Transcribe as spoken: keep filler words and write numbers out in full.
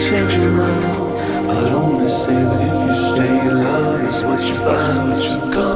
change your mind. I'd only say that if you stay, love is what you find, what you gonna